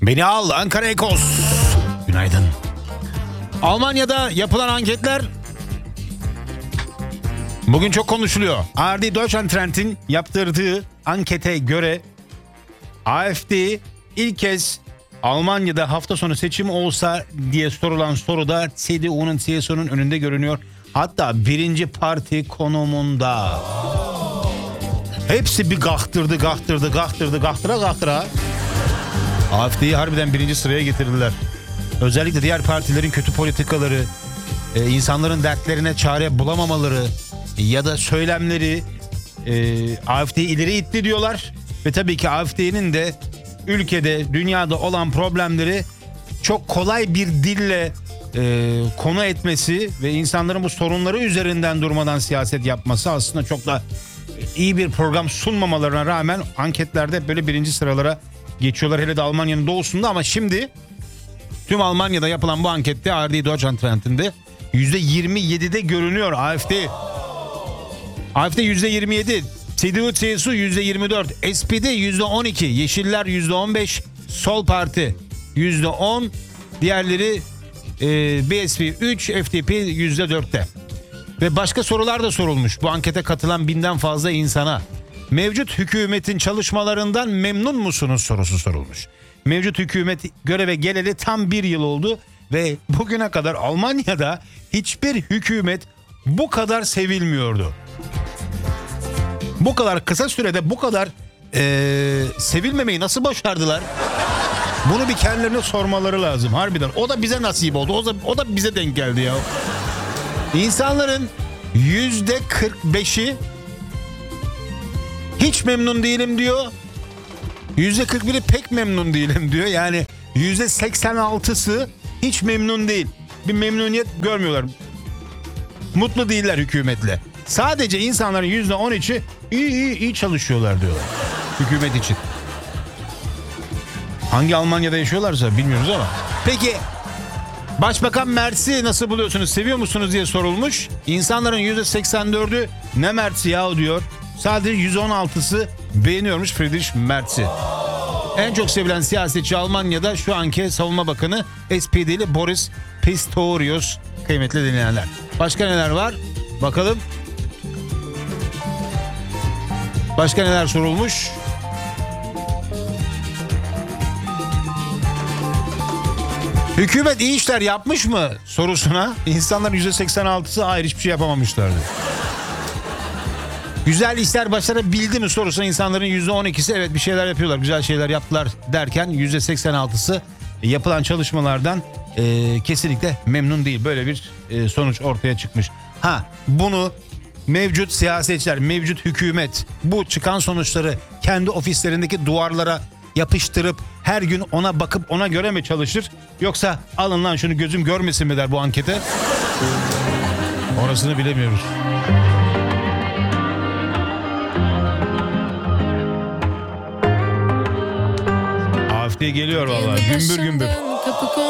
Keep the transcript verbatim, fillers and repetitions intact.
Beni al Ankara Ekos. Günaydın. Almanya'da yapılan anketler bugün çok konuşuluyor. A R D Deutschland-Trend'in yaptırdığı ankete göre A F D ilk kez Almanya'da hafta sonu seçim olsa diye sorulan soruda C D U'nun C S U'nun önünde görünüyor. Hatta birinci parti konumunda. Hepsi bir gahtırdı, gahtırdı, gahtırdı, gahtıra gahtıra. A F D'yi harbiden birinci sıraya getirdiler. Özellikle diğer partilerin kötü politikaları, e, insanların dertlerine çare bulamamaları ya da söylemleri e, A F D'yi ileri itti diyorlar. Ve tabii ki A F D'nin de ülkede, dünyada olan problemleri çok kolay bir dille e, konu etmesi ve insanların bu sorunları üzerinden durmadan siyaset yapması aslında çok da iyi bir program sunmamalarına rağmen anketlerde böyle birinci sıralara geçiyorlar. Hele de Almanya'nın doğusunda. Ama şimdi tüm Almanya'da yapılan bu ankette A R D Deutschland-Trend'inde yüzde yirmi yedide görünüyor A F D. A F D yüzde yirmi yedi, C D U C S U yüzde yirmi dört, S P D yüzde on iki, Yeşiller yüzde on beş, Sol Parti yüzde on, diğerleri e, B S P üç, F D P yüzde dörtte. Ve başka sorular da sorulmuş bu ankete katılan binden fazla insana. Mevcut hükümetin çalışmalarından memnun musunuz sorusu sorulmuş. Mevcut hükümet göreve geleli tam bir yıl oldu ve bugüne kadar Almanya'da hiçbir hükümet bu kadar sevilmiyordu. Bu kadar kısa sürede bu kadar ee, sevilmemeyi nasıl başardılar? Bunu bir kendilerine sormaları lazım harbiden. O da bize nasip oldu. O da, o da bize denk geldi ya. İnsanların yüzde kırk beşi hiç memnun değilim diyor. yüzde kırk biri pek memnun değilim diyor. Yani yüzde seksen altısı hiç memnun değil. Bir memnuniyet görmüyorlar. Mutlu değiller hükümetle. Sadece insanların yüzde on üçü iyi iyi iyi çalışıyorlar diyorlar. Hükümet için. Hangi Almanya'da yaşıyorlarsa bilmiyoruz ama. Peki Başbakan Merz'i nasıl buluyorsunuz? Seviyor musunuz diye sorulmuş. İnsanların yüzde seksen dördü ne Merz'i ya diyor. Sadece yüzde on altısı beğeniyormuş Friedrich Merz'i. En çok sevilen siyasetçi Almanya'da şu anki Savunma Bakanı S P D'li Boris Pistorius, kıymetli dinleyenler. Başka neler var? Bakalım. Başka neler sorulmuş? Hükümet iyi işler yapmış mı sorusuna insanların yüzde seksen altısı hayır hiçbir şey yapamamışlardı. Güzel işler başarabildi mi sorusuna insanların yüzde on ikisi evet bir şeyler yapıyorlar, güzel şeyler yaptılar derken yüzde seksen altısı yapılan çalışmalardan e, kesinlikle memnun değil. Böyle bir e, sonuç ortaya çıkmış. Ha bunu mevcut siyasetçiler, mevcut hükümet bu çıkan sonuçları kendi ofislerindeki duvarlara yapıştırıp her gün ona bakıp ona göre mi çalışır? Yoksa alın lan şunu gözüm görmesin mi der bu ankete? Orasını bilemiyoruz. A F D geliyor vallahi gümbür gümbür.